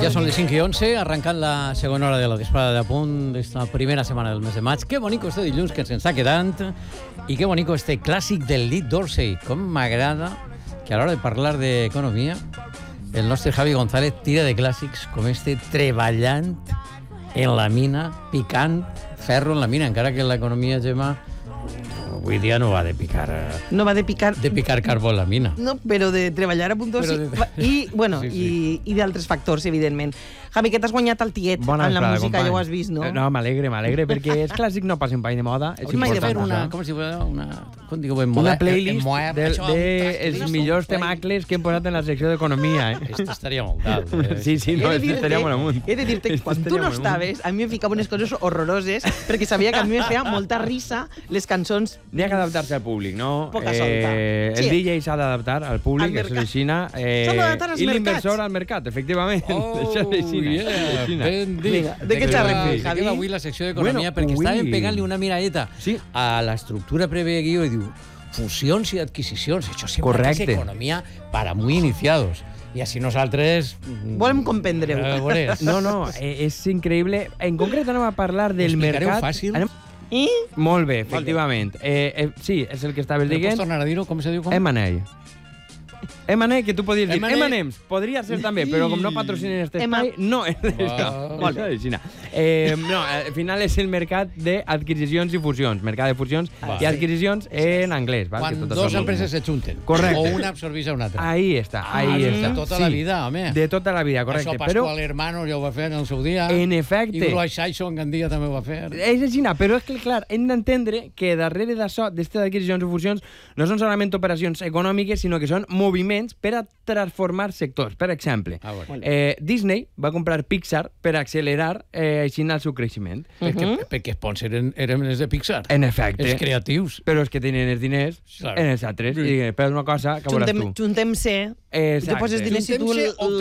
Ja són les 5:11, arrencant la segona hora de la disparada de punt d'esta primera setmana del mes de maig. Que bonico este dilluns que se'ns està quedant i que bonico este clàssic del Lee Dorsey. Com m'agrada que a l'hora de parlar d'economia el nostre Javi González tira de clàssics com este treballant en la mina, picant ferro en la mina, encara que l'economia, Gemma, avui dia no va de picar... No va de picar... De picar carbó en la mina. No, però de treballar a punt i, bueno, sí. i d'altres factors, evidentment. Javi, que t'has guanyat el tiet Bona amb la vesprada, música, company. ja ho has vist, no? No, m'alegre, perquè és clàssic, no passa un país de moda. És Hauríem de fer important, una... això. Com si fos una... Com dic, Una playlist dels millors temacles que hem posat en la secció d'economia. Esto estaria molt dalt. Sí, no, estaria molt amunt. He de dir-te que quan tu no estaves, a mi em ficava unes coses horroroses perquè sabia que a mi em feia molta risa les cançons. N'hi ha que adaptar-se al públic, no? Poca solta. El DJ s'ha d'adaptar al públic, Al mercat. això és aixina. S'ha d'adaptar als I mercats. l'inversor al mercat, efectivament. Això és aixina. Ben dit. Vinga, de què xerrem, De Javi? què va avui la secció d'economia? Bueno, Perquè avui- estàvem pegant-li una miradeta Sí. a l'estructura previa guió i diu fusions i adquisicions. Això sempre Correcte. és economia para muy iniciados. I així nosaltres... Volem comprendre-ho. Veuràs. No, és increïble. En concret anem a parlar del Explicareu mercat. fàcil? I? Molt bé, efectivament. Sí, és el que estaves Pots dient. tornar a dir-ho? Com se diu? Com? M&A. M&A, que tu podries dir M&A. M&M's, podria ser també, però com no patrocinen este espai, no és això. Molt Molt bé. No, al final és el mercat d'adquisicions i fusions, mercat de fusions i adquisicions en anglès. Val? Quan Que tot dos això- empreses se junten. Correcte. O una absorbeix a una altra. Ahí està, ahí De està. tota la vida, home. De tota la vida, correcte. Això Però, Pascual Hermanos ja ho va fer en el seu dia. en efecte, I Roy Sison Gandia també ho va fer. és així, però és que, clar, hem d'entendre que darrere d'això, d'aquestes adquisicions i fusions, no són solament operacions econòmiques, sinó que són moviments per a transformar sectors. Per exemple, bueno. Disney va comprar Pixar per accelerar així el seu creixement. Perquè sponsor eren els de Pixar. En efecte. Els creatius. Però és que tenen els diners Claro. en els altres. I però una cosa que veuràs tu. Juntem-se. Exacte. Tu poses diners i tu Juntem-se o